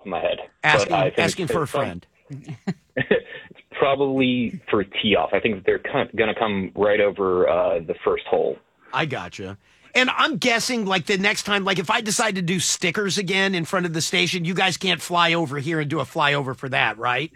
of my head. Asking for a friend. It's probably for tee off. I think they're going to come right over the first hole. I gotcha. And I'm guessing, like, the next time, like, if I decide to do stickers again in front of the station, you guys can't fly over here and do a flyover for that, right?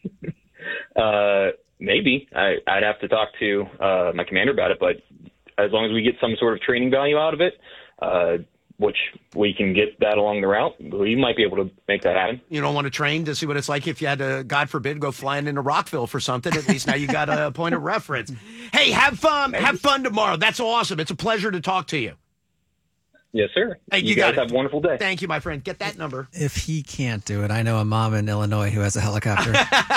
Maybe. I'd have to talk to my commander about it, but as long as we get some sort of training value out of it, which we can get that along the route, we might be able to make that happen. You don't want to train to see what it's like if you had to, God forbid, go flying into Rockville for something. At least now you got a point of reference. Hey, have fun. Have fun tomorrow. That's awesome. It's a pleasure to talk to you. Yes, sir. Hey, you guys have a wonderful day. Thank you, my friend. Get that number. If he can't do it, I know a mom in Illinois who has a helicopter.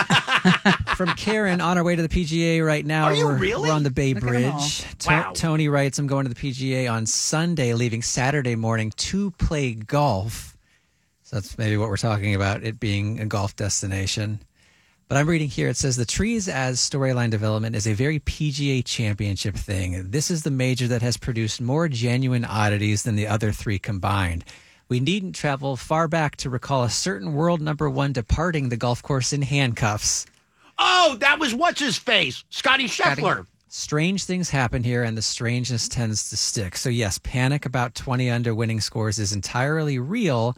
From Karen, on our way to the PGA right now. Are you really? We're on the Bay Bridge. Wow. Tony writes, I'm going to the PGA on Sunday, leaving Saturday morning to play golf. So that's maybe what we're talking about, it being a golf destination. But I'm reading here, it says the Trees as storyline development is a very PGA championship thing. This is the major that has produced more genuine oddities than the other three combined. We needn't travel far back to recall a certain world number one departing the golf course in handcuffs. Oh, that was what's-his-face? Scotty Scheffler. Strange things happen here, and the strangeness tends to stick. So, yes, panic about 20 under winning scores is entirely real.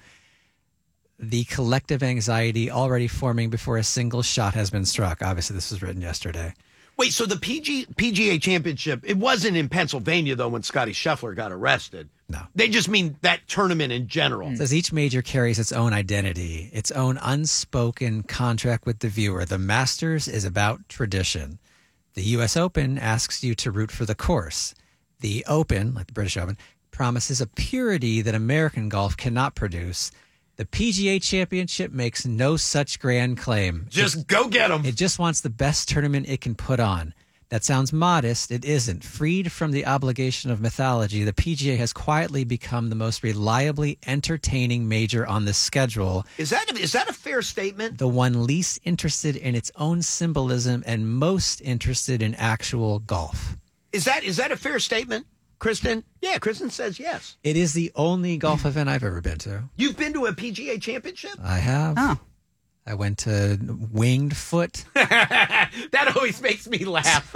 The collective anxiety already forming before a single shot has been struck. Obviously, this was written yesterday. Wait, so the PGA Championship, it wasn't in Pennsylvania, though, when Scotty Scheffler got arrested. No. They just mean that tournament in general. It says each major carries its own identity, its own unspoken contract with the viewer. The Masters is about tradition. The U.S. Open asks you to root for the course. The Open, like the British Open, promises a purity that American golf cannot produce. The PGA Championship makes no such grand claim. Just go get them. It just wants the best tournament it can put on. That sounds modest. It isn't. Freed from the obligation of mythology, the PGA has quietly become the most reliably entertaining major on the schedule. Is that a fair statement? The one least interested in its own symbolism and most interested in actual golf. Is that a fair statement, Kristen? Yeah, Kristen says yes. It is the only golf event I've ever been to. You've been to a PGA Championship? I have. Oh. I went to Winged Foot. That always makes me laugh.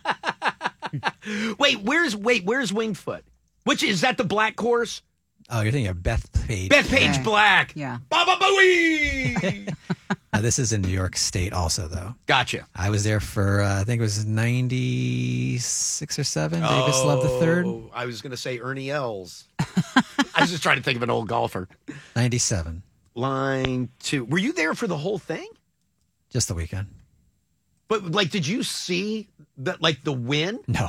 Where's Winged Foot? Which is that the black course? Oh, you're thinking of Bethpage. Bethpage Okay. Black. Yeah. Baba Booey. Now, this is in New York State also, though. Gotcha. I was there for, I think it was 96 or 7. Davis Love the Third. I was going to say Ernie Els. I was just trying to think of an old golfer. 97. Line 2. Were you there for the whole thing? Just the weekend. But, like, did you see the win? No.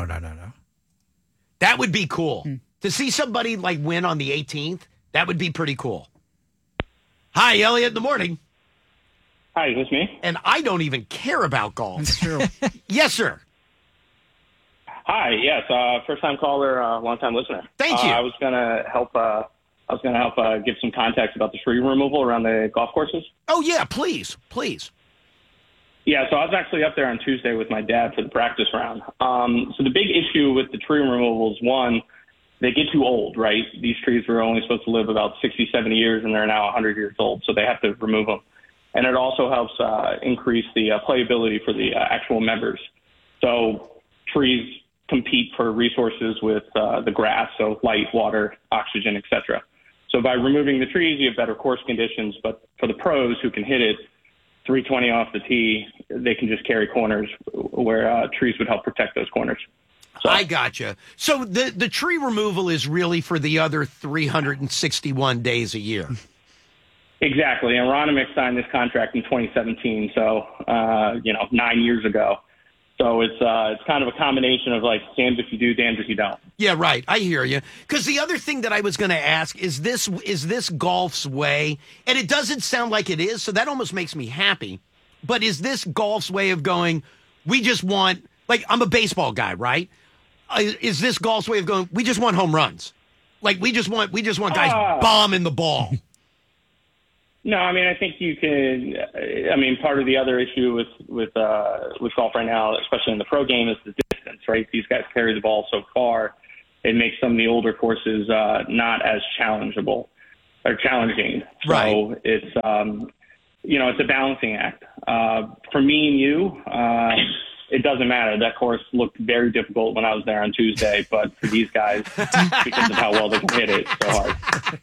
That would be cool. To see somebody, like, win on the 18th, that would be pretty cool. Hi, Elliot in the morning. Hi, is this me? And I don't even care about golf. That's true. Yes, sir. Hi, yes, first-time caller, long-time listener. Thank you. I was gonna help give some context about the tree removal around the golf courses. Oh, yeah, please. Yeah, so I was actually up there on Tuesday with my dad for the practice round. So the big issue with the tree removals, one, they get too old, right? These trees were only supposed to live about 60, 70 years, and they're now 100 years old, so they have to remove them. And it also helps increase the playability for the actual members. So trees compete for resources with the grass, so light, water, oxygen, etc. So by removing the trees, you have better course conditions, but for the pros who can hit it 320 off the tee, they can just carry corners where trees would help protect those corners. So, I gotcha. So the tree removal is really for the other 361 days a year. Exactly. And Ronimick signed this contract in 2017, so, 9 years ago. So it's kind of a combination of like damned if you do, damned if you don't. Yeah, right. I hear you. Because the other thing that I was going to ask is this golf's way? And it doesn't sound like it is, so that almost makes me happy. But is this golf's way of going, we just want, like, I'm a baseball guy, right? Is this golf's way of going, we just want home runs? Like, we just want guys bombing the ball. No, I mean, I think you can. I mean, part of the other issue with golf right now, especially in the pro game, is the distance. Right, these guys carry the ball so far, it makes some of the older courses not as challengeable. are challenging. So Right. it's, it's a balancing act. For me and you, it doesn't matter. That course looked very difficult when I was there on Tuesday, but for these guys, because of how well they can hit it so hard.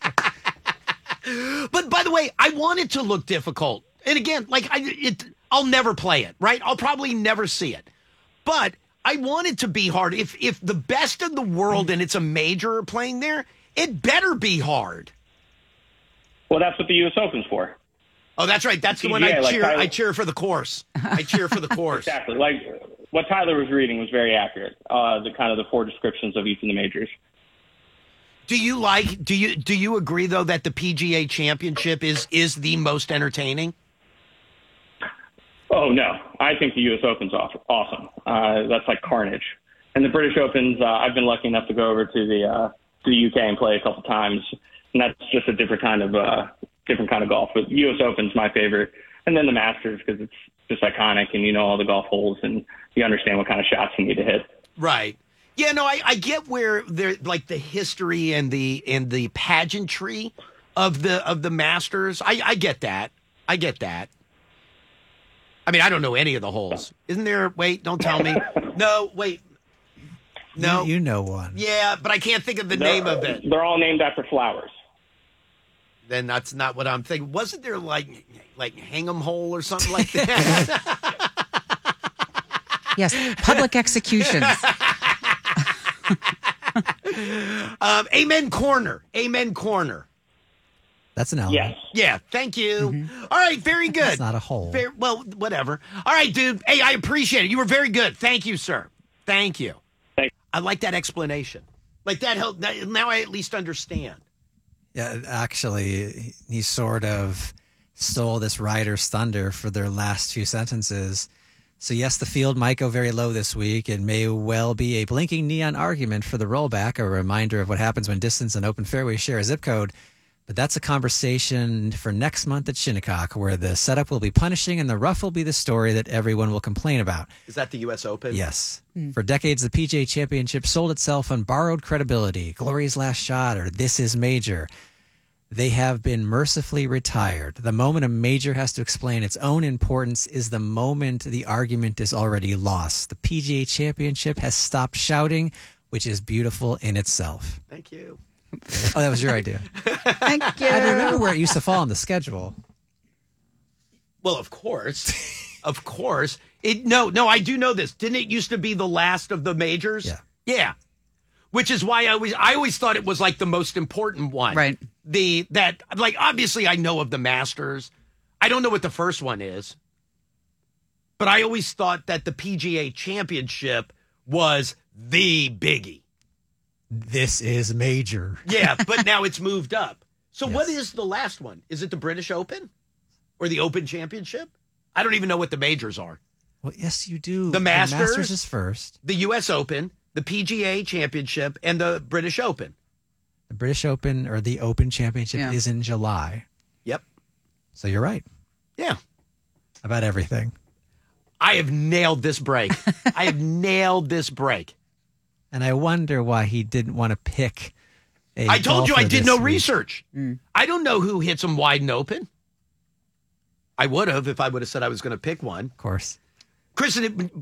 But by the way, I want it to look difficult. And again, I'll never play it, right? I'll probably never see it. But I want it to be hard. If the best in the world and it's a major are playing there, it better be hard. Well, that's what the U.S. Open's for. Oh, that's right. That's the one PGA, like Tyler- I cheer for the course. I cheer for the course. Exactly. Like what Tyler was reading was very accurate. The four descriptions of each of the majors. Do you agree though that the PGA Championship is the most entertaining? Oh no, I think the U.S. Open's awesome. That's like carnage. And the British Opens, I've been lucky enough to go over to the UK and play a couple times, and that's just a different kind of golf. But the U.S. Open's my favorite, and then the Masters because it's just iconic, and you know all the golf holes, and you understand what kind of shots you need to hit. Right. Yeah. No, I get where there like the history and the pageantry of the Masters. I get that. I get that. I mean, I don't know any of the holes. Isn't there? Wait, don't tell me. No, wait. No. You know one. Yeah, but I can't think of the name of it. They're all named after flowers. Then that's not what I'm thinking. Wasn't there like Hingham Hole or something like that? Yes, public executions. Amen Corner. Amen Corner. That's an element. Yes. Yeah, thank you. All right, very good. That's not a hole. Well, whatever. All right, dude. Hey, I appreciate it. You were very good. Thank you, sir. Thank you. Thanks. I like that explanation. Like that helped. Now I at least understand. Yeah, actually, he sort of stole this writer's thunder for their last few sentences. So, yes, the field might go very low this week and may well be a blinking neon argument for the rollback, a reminder of what happens when distance and open fairways share a zip code. But that's a conversation for next month at Shinnecock, where the setup will be punishing and the rough will be the story that everyone will complain about. Is that the U.S. Open? Yes. For decades, the PGA Championship sold itself on borrowed credibility, Glory's last shot, or this is major. They have been mercifully retired. The moment a major has to explain its own importance is the moment the argument is already lost. The PGA Championship has stopped shouting, which is beautiful in itself. Thank you. Oh, that was your idea. Thank you. I remember where it used to fall on the schedule. Well, of course. Of course. No, I do know this. Didn't it used to be the last of the majors? Yeah. Yeah. Which is why I always thought it was like the most important one. Right. Obviously I know of the Masters. I don't know what the first one is. But I always thought that the PGA Championship was the biggie. This is major. Yeah, but now it's moved up. So Yes. what is the last one? Is it the British Open or the Open Championship? I don't even know what the majors are. Well, yes, you do. The Masters? The Masters is first. The U.S. Open, the PGA Championship, and the British Open. The British Open or the Open Championship Yeah. is in July. Yep. So you're right Yeah. about everything. I have nailed this break. I have nailed this break. And I wonder why he didn't want to pick a I told you I golfer did this no week. research. I don't know who hits them wide and open. I would have if I would have said I was going to pick one. Of course. Kristen,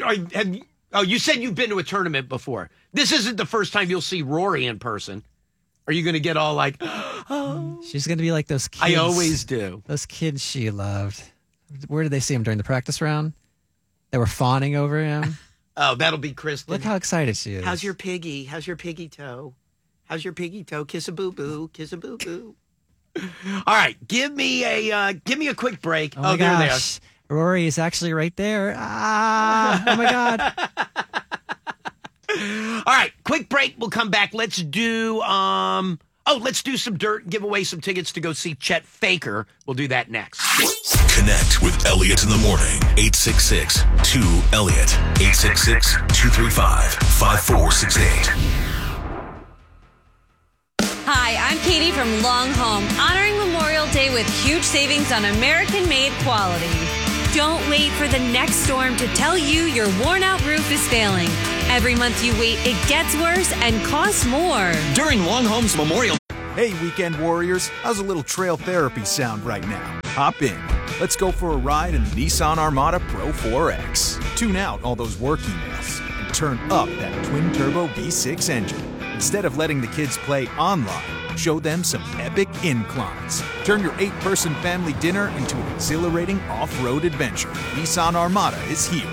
you said you've been to a tournament before. This isn't the first time you'll see Rory in person. Are you going to get all like, oh? She's going to be like those kids. I always do. Those kids she loved. Where did they see him during the practice round? They were fawning over him. Oh, that'll be Kristen. Look how excited she is. How's your piggy? How's your piggy toe? How's your piggy toe? Kiss a boo boo. Kiss a boo boo. All right, give me a quick break. Oh my there they are. gosh. Rory is actually right there. Oh my God. All right, quick break. We'll come back. Let's do let's do some dirt and give away some tickets to go see Chet Faker. We'll do that next. Connect with Elliot in the morning. 866-2-ELLIOT. 866-235-5468. Hi, I'm Katie from Long Home, honoring Memorial Day with huge savings on American-made quality. Don't wait for the next storm to tell you your worn-out roof is failing. Every month you wait, it gets worse and costs more. During Long Home's Memorial Hey, weekend warriors, how's a little trail therapy sound right now? Hop in. Let's go for a ride in the Nissan Armada Pro 4X. Tune out all those work emails and turn up that twin-turbo V6 engine. Instead of letting the kids play online, show them some epic inclines. Turn your 8-person family dinner into an exhilarating off-road adventure. Nissan Armada is here.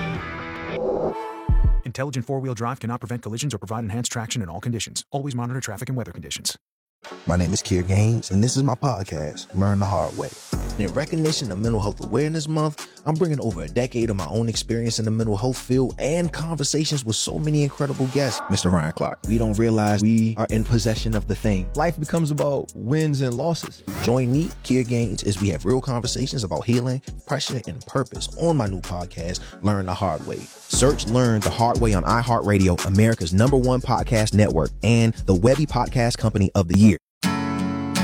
Intelligent four-wheel drive cannot prevent collisions or provide enhanced traction in all conditions. Always monitor traffic and weather conditions. My name is Kier Gaines, and this is my podcast, Learn the Hard Way. In recognition of Mental Health Awareness Month, I'm bringing over a decade of my own experience in the mental health field and conversations with so many incredible guests. Mr. Ryan Clark, we don't realize we are in possession of the thing. Life becomes about wins and losses. Join me, Kier Gaines, as we have real conversations about healing, pressure, and purpose on my new podcast, Learn the Hard Way. Search Learn the Hard Way on iHeartRadio, America's #1 podcast network, and the Webby Podcast Company of the Year.